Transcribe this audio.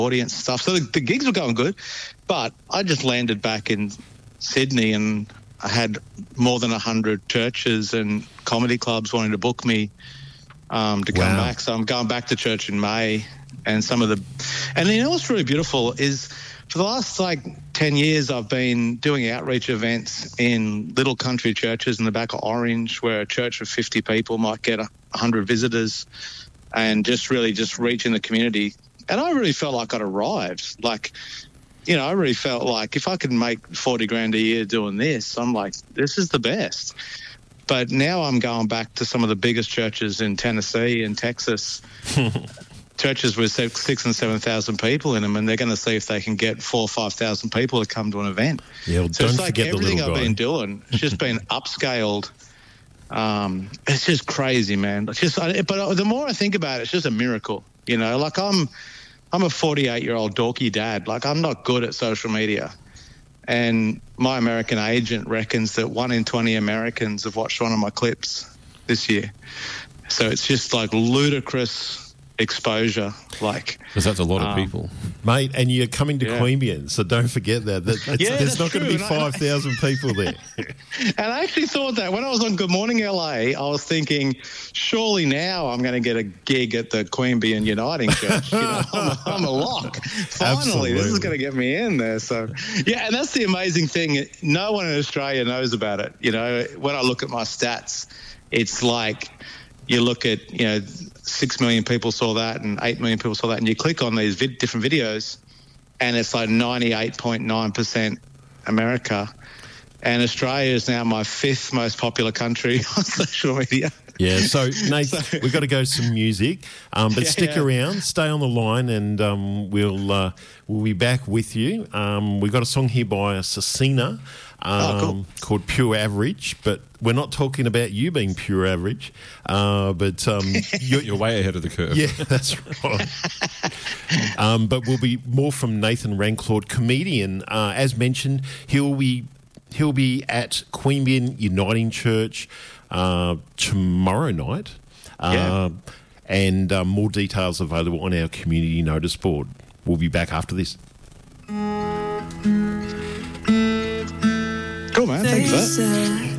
audience and stuff. So the gigs were going good, but I just landed back in Sydney and I had more than 100 churches and comedy clubs wanting to book me to come back. So I'm going back to church in May, and and you know what's really beautiful is for the last 10 years I've been doing outreach events in little country churches in the back of Orange, where a church of 50 people might get 100 visitors, and just reaching the community. And I really felt like I'd arrived. I really felt like if I could make 40 grand a year doing this, I'm like, this is the best. But now I'm going back to some of the biggest churches in Tennessee and Texas, churches with 6,000 and 7,000 people in them, and they're going to see if they can get 4,000 or 5,000 people to come to an event. Yeah, well, so don't it's forget everything the little I've guy. been doing, it's just been upscaled. It's just crazy, man. But the more I think about it, it's just a miracle. I'm a 48-year-old dorky dad. I'm not good at social media. And my American agent reckons that 1 in 20 Americans have watched one of my clips this year. So it's just ludicrous exposure. Because that's a lot of people. Mate, and you're coming to Queanbeyan, so don't forget that. There's not going to be 5,000 people there. And I actually thought that when I was on Good Morning LA, I was thinking, surely now I'm going to get a gig at the Queanbeyan Uniting Church. I'm a lock. Finally, Absolutely. This is going to get me in there. So, and that's the amazing thing. No one in Australia knows about it. When I look at my stats, it's you look at, 6 million people saw that and 8 million people saw that, and you click on these different videos and it's 98.9% America. And Australia is now my 5th most popular country on social media. Yeah, so, Nate, we've got to go to some music, but stick around, stay on the line, and we'll be back with you. We've got a song here by Cecina cool. called Pure Average, but we're not talking about you being pure average, but You're way ahead of the curve. yeah, that's right. But we'll be more from Nathan Ranclord, comedian. As mentioned, he'll be at Queanbeyan Uniting Church tomorrow night, and more details available on our community notice board. We'll be back after this. Cool, man. Thanks for that.